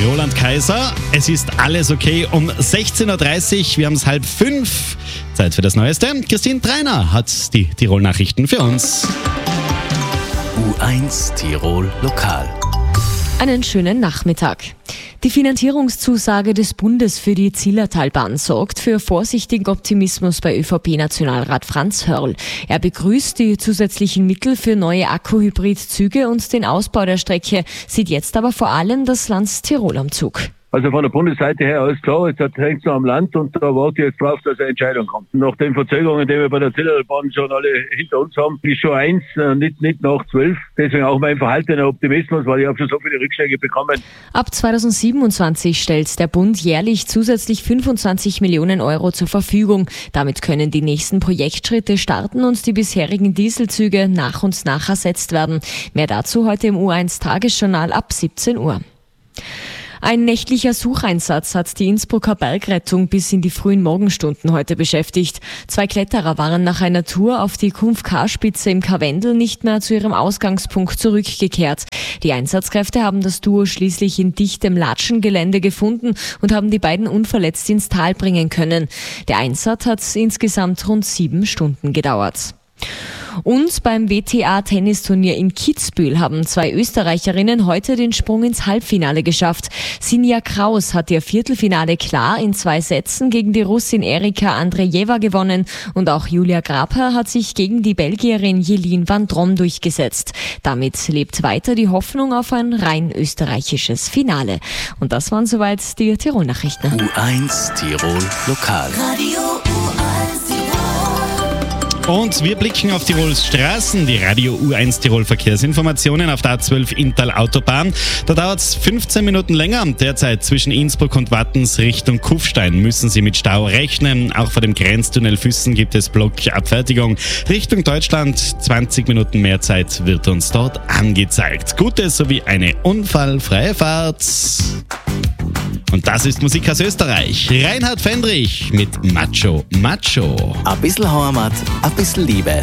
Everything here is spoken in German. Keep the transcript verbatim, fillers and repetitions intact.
Roland Kaiser. Es ist alles okay um sechzehn Uhr dreißig. Wir haben es halb fünf. Zeit für das Neueste. Christine Treiner hat die Tirol-Nachrichten für uns. U eins Tirol Lokal. Einen schönen Nachmittag. Die Finanzierungszusage des Bundes für die Zillertalbahn sorgt für vorsichtigen Optimismus bei ÖVP-Nationalrat Franz Hörl. Er begrüßt die zusätzlichen Mittel für neue Akkuhybrid-Züge und den Ausbau der Strecke, sieht jetzt aber vor allem das Land Tirol am Zug. Also von der Bundesseite her alles klar, jetzt hängt es noch am Land und da warte ich jetzt drauf, dass eine Entscheidung kommt. Nach den Verzögerungen, die wir bei der Zillertalbahn schon alle hinter uns haben, ist schon eins, nicht, nicht nach zwölf. Deswegen auch mein verhaltener Optimismus, weil ich habe schon so viele Rückschläge bekommen. Ab zweitausendsiebenundzwanzig stellt der Bund jährlich zusätzlich fünfundzwanzig Millionen Euro zur Verfügung. Damit können die nächsten Projektschritte starten und die bisherigen Dieselzüge nach und nach ersetzt werden. Mehr dazu heute im U eins Tagesjournal ab siebzehn Uhr. Ein nächtlicher Sucheinsatz hat die Innsbrucker Bergrettung bis in die frühen Morgenstunden heute beschäftigt. Zwei Kletterer waren nach einer Tour auf die Kumpf-K-Spitze im Karwendel nicht mehr zu ihrem Ausgangspunkt zurückgekehrt. Die Einsatzkräfte haben das Duo schließlich in dichtem Latschengelände gefunden und haben die beiden unverletzt ins Tal bringen können. Der Einsatz hat insgesamt rund sieben Stunden gedauert. Und beim W T A-Tennisturnier in Kitzbühel haben zwei Österreicherinnen heute den Sprung ins Halbfinale geschafft. Sinja Kraus hat ihr Viertelfinale klar in zwei Sätzen gegen die Russin Erika Andrejeva gewonnen und auch Julia Grabher hat sich gegen die Belgierin Jelin van Drom durchgesetzt. Damit lebt weiter die Hoffnung auf ein rein österreichisches Finale. Und das waren soweit die Tirol-Nachrichten. U eins Tirol Lokal. Radio U eins Tirol. Und wir blicken auf Tirols Straßen, die Radio U eins Tirol Verkehrsinformationen auf der A zwölf Inntal Autobahn. Da dauert es fünfzehn Minuten länger. Derzeit zwischen Innsbruck und Wattens Richtung Kufstein müssen Sie mit Stau rechnen. Auch vor dem Grenztunnel Füssen gibt es Blockabfertigung. Richtung Deutschland zwanzig Minuten mehr Zeit wird uns dort angezeigt. Gute sowie eine unfallfreie Fahrt. Und das ist Musik aus Österreich. Reinhard Fendrich mit Macho Macho. Ein bisschen Heimat, ein bisschen Liebe.